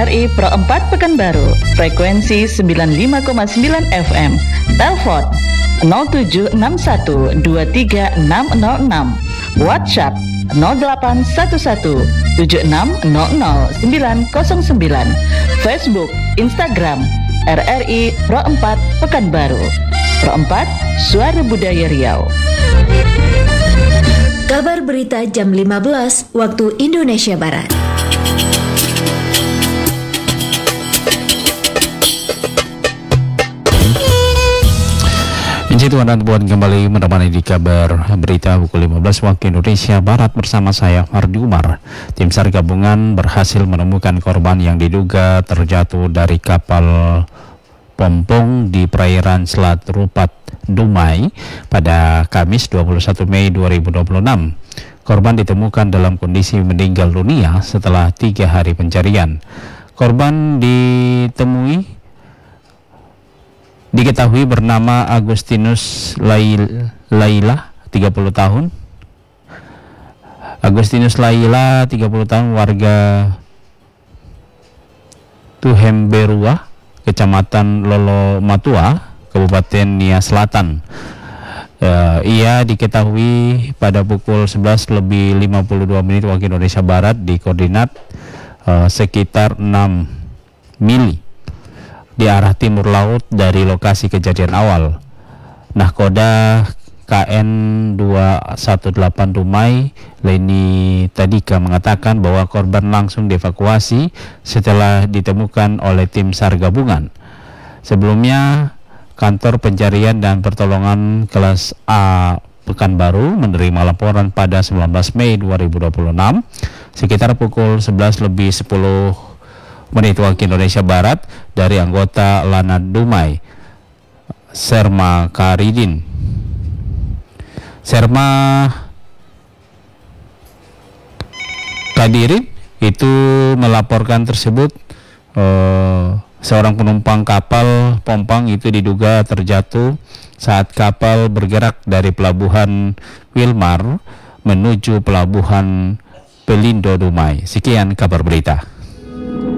RRI Pro 4 Pekanbaru, frekuensi 95,9 FM, telepon 0761236006, WhatsApp 081176000909, Facebook, Instagram RRI Pro 4 Pekanbaru. Pro 4, Suara Budaya Riau. Kabar berita jam 15 waktu Indonesia Barat. Inci Tuhan dan Tuhan kembali menemani di kabar berita pukul 15 waktu Indonesia Barat bersama saya Fardi Umar. Tim SAR gabungan berhasil menemukan korban yang diduga terjatuh dari kapal pompong di perairan Selat Rupat Dumai pada Kamis 21 Mei 2026. Korban ditemukan dalam kondisi meninggal dunia setelah 3 hari pencarian. Korban diketahui bernama Agustinus Laila, 30 tahun. Agustinus Laila, 30 tahun, warga Tuhemberua, Kecamatan Lolo Matua, Kabupaten Nia Selatan. Ia diketahui pada pukul 11:52 waktu Indonesia Barat di koordinat sekitar 6 mili di arah timur laut dari lokasi kejadian awal. Nahkoda KN 218 Dumai, Leni Tadika, mengatakan bahwa korban langsung dievakuasi setelah ditemukan oleh tim SAR gabungan. Sebelumnya, Kantor Pencarian dan Pertolongan Kelas A Pekanbaru menerima laporan pada 19 Mei 2026 sekitar pukul 11:10 waktu Indonesia Barat dari anggota Lana Dumai, Serma Karidin. Serma Kadirin itu melaporkan tersebut seorang penumpang kapal pompang itu diduga terjatuh saat kapal bergerak dari pelabuhan Wilmar menuju pelabuhan Pelindo Dumai. Sekian kabar berita.